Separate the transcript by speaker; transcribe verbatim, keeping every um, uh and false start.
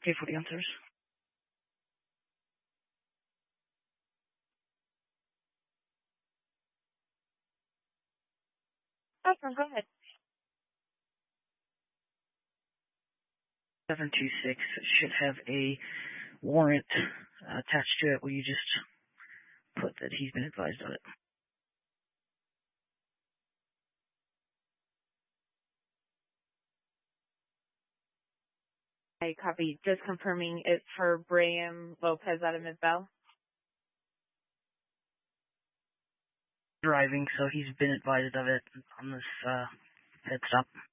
Speaker 1: Okay, for the answers.
Speaker 2: Awesome, go ahead.
Speaker 1: seven two six should have a warrant uh, attached to it. Will you just put that he's been advised of it?
Speaker 2: I copy. Just confirming it's for Braham Lopez out of Midvale.
Speaker 1: Driving, so he's been advised of it on this uh, head stop.